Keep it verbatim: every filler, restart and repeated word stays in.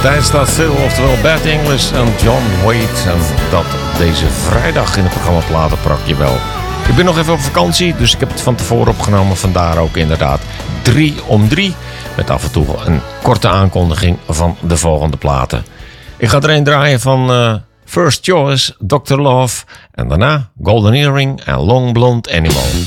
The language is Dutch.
tijd staat stil, oftewel Bad English en John Waite. En dat deze vrijdag in het programma Platenprakje wel. Ik ben nog even op vakantie, dus ik heb het van tevoren opgenomen. Vandaar ook inderdaad drie om drie. Met af en toe een korte aankondiging van de volgende platen. Ik ga er een draaien van uh, First Choice, doctor Love. En daarna Golden Earring en Long Blonde Animal.